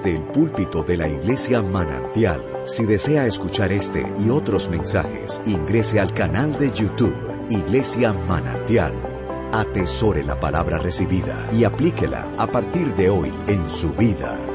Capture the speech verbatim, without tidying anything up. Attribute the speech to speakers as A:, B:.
A: desde el púlpito de la Iglesia Manantial. Si desea escuchar este y otros mensajes, ingrese al canal de YouTube Iglesia Manantial. Atesore la palabra recibida y aplíquela a partir de hoy en su vida.